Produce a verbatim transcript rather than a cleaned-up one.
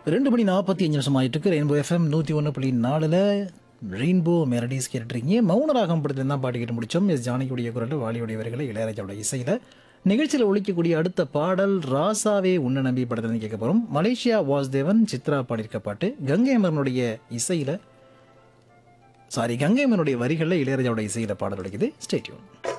ரெண்டு மணி நாற்பத்தி அஞ்சு நிமிஷம் ஆகிட்டு இருக்கு. ரெயின்போ எஃப்எம் நூற்றி ஒன்று புள்ளி நாலில் ரெயின்போ மெலடிஸ் கேட்டுருக்கீங்க. மௌனராகம் படத்தில் தான் பாட்டு கேட்டு முடித்தோம். எஸ் ஜானகியுடைய குரல், வாலியுடைய வரிகளை, இளையராஜாவோட இசையில். நிகழ்ச்சியில் ஒழிக்கக்கூடிய அடுத்த பாடல் ராசாவே உன்ன நம்பி படத்தில் கேட்க போகிறோம். மலேசியா வாசுதேவன், சித்ரா பாடியிருக்க பாட்டு. கங்கை அமரனுடைய இசையில் சாரி கங்கை அமரனுடைய வரிகளில் இளையராஜாவோட இசையில் பாடல் கிடைக்குது. Stay tune.